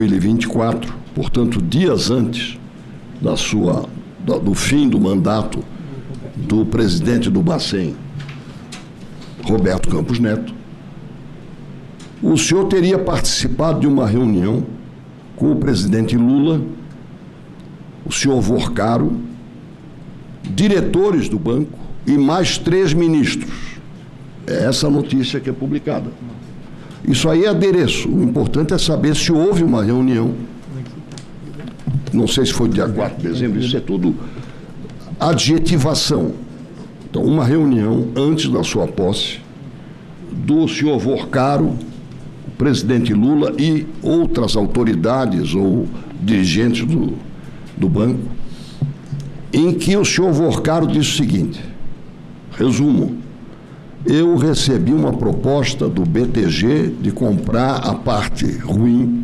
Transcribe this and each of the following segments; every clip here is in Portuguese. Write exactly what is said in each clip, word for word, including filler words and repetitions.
dois mil e vinte e quatro, portanto, dias antes da sua, do, do fim do mandato do presidente do Bacen, Roberto Campos Neto, o senhor teria participado de uma reunião com o presidente Lula, o senhor Vorcaro, diretores do banco e mais três ministros. É essa a notícia que é publicada. Isso aí é adereço. O importante é saber se houve uma reunião. Não sei se foi dia quatro de dezembro, isso é tudo adjetivação. Então, uma reunião antes da sua posse do senhor Vorcaro, o presidente Lula e outras autoridades ou dirigentes do, do banco, em que o senhor Vorcaro disse o seguinte, resumo, eu recebi uma proposta do B T G de comprar a parte ruim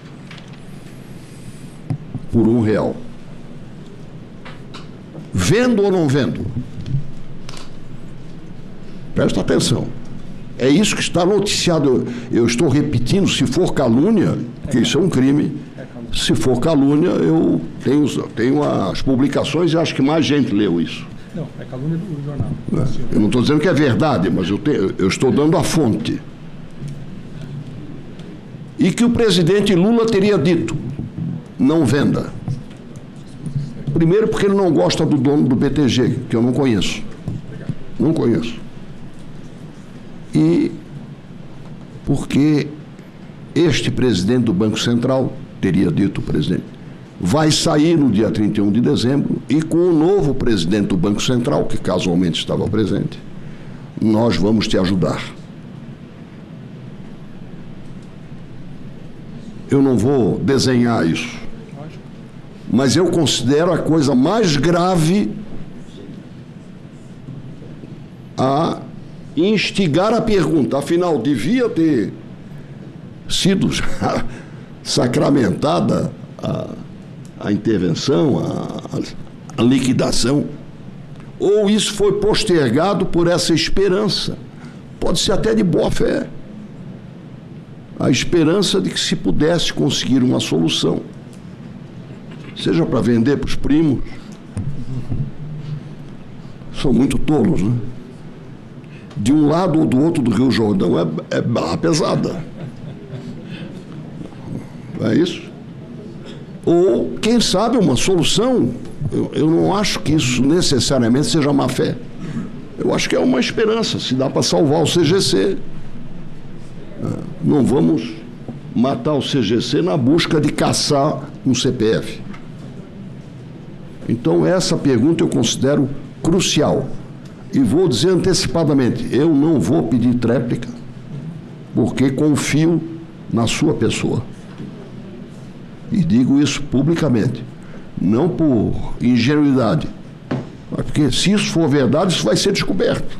por um real. Vendo ou não vendo? Presta atenção. É isso que está noticiado. Eu, eu estou repetindo, se for calúnia, que isso é um crime, se for calúnia, eu tenho, tenho as publicações e acho que mais gente leu isso. Não, é calúnia do jornal. É. Eu não estou dizendo que é verdade, mas eu, tenho, eu estou dando a fonte. E que o presidente Lula teria dito, não venda. Primeiro porque ele não gosta do dono do B T G, que eu não conheço. Não conheço. E porque este presidente do Banco Central, teria dito o presidente, vai sair no dia trinta e um de dezembro e com o novo presidente do Banco Central, que casualmente estava presente, nós vamos te ajudar. Eu não vou desenhar isso, mas eu considero a coisa mais grave a instigar a pergunta. Afinal, devia ter sido sacramentada a, a intervenção, a, a liquidação, ou isso foi postergado por essa esperança, pode ser até de boa fé, a esperança de que se pudesse conseguir uma solução, seja para vender para os primos. São muito tolos, né? De um lado ou do outro do Rio Jordão é, é barra pesada. É isso? Ou, quem sabe, uma solução. Eu, eu não acho que isso necessariamente seja má fé. Eu acho que é uma esperança, se dá para salvar o C G C. Não vamos matar o C G C na busca de caçar um C P F. Então, essa pergunta eu considero crucial. E vou dizer antecipadamente, eu não vou pedir tréplica, porque confio na sua pessoa. E digo isso publicamente, não por ingenuidade, mas porque se isso for verdade, isso vai ser descoberto.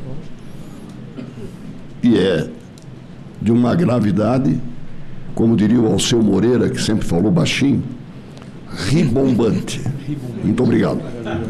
E é de uma gravidade, como diria o Alceu Moreira, que sempre falou baixinho, ribombante. Muito obrigado.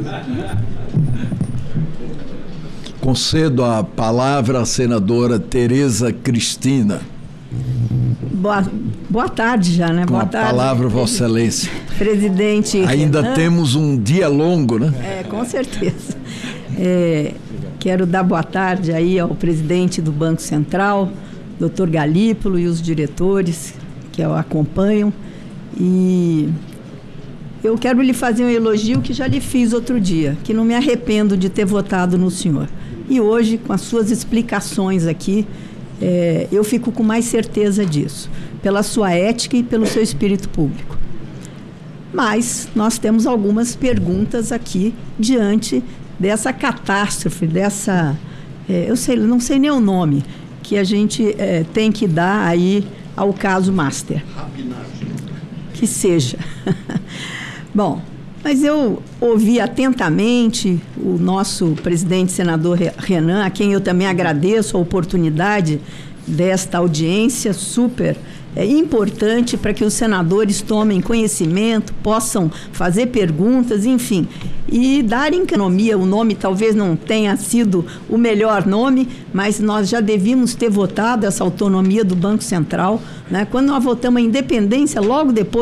Concedo a palavra à senadora Tereza Cristina. Boa, boa tarde já, né? Com boa a tarde. palavra, Vossa Excelência. Presidente Ainda Renan. Temos um dia longo, né? É, com certeza. É, quero dar boa tarde aí ao presidente do Banco Central, doutor Galípolo, e os diretores que o acompanham. E eu quero lhe fazer um elogio que já lhe fiz outro dia, que não me arrependo de ter votado no senhor. E hoje, com as suas explicações aqui, é, eu fico com mais certeza disso, pela sua ética e pelo seu espírito público. Mas nós temos algumas perguntas aqui diante dessa catástrofe, dessa, é, eu sei, não sei nem o nome, que a gente é, tem que dar aí ao caso Master. Que seja. Bom, mas eu ouvi atentamente o nosso presidente senador Renan, a quem eu também agradeço a oportunidade desta audiência super é, importante para que os senadores tomem conhecimento, possam fazer perguntas, enfim, e dar economia. O nome talvez não tenha sido o melhor nome, mas nós já devíamos ter votado essa autonomia do Banco Central, né? Quando nós votamos a independência, logo depois